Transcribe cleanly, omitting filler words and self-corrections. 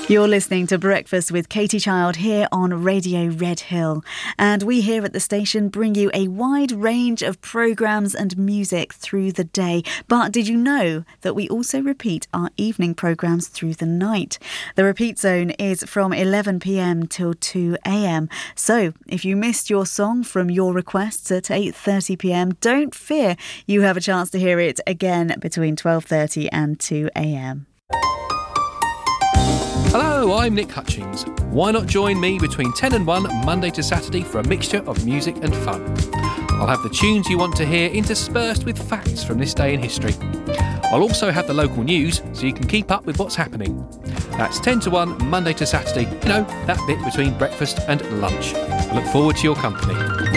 You're listening to Breakfast with Katie Child here on Radio Red Hill. And we here at the station bring you a wide range of programmes and music through the day. But did you know that we also repeat our evening programmes through the night? The repeat zone is from 11 p.m. till 2 a.m. So if you missed your song from your requests at 8:30 p.m, don't fear, you have a chance to hear it again between 12:30 and 2 a.m. Hello, I'm Nick Hutchings. Why not join me between 10 and 1 Monday to Saturday for a mixture of music and fun? I'll have the tunes you want to hear interspersed with facts from this day in history. I'll also have the local news so you can keep up with what's happening. That's 10 to 1 Monday to Saturday, that bit between breakfast and lunch. I look forward to your company.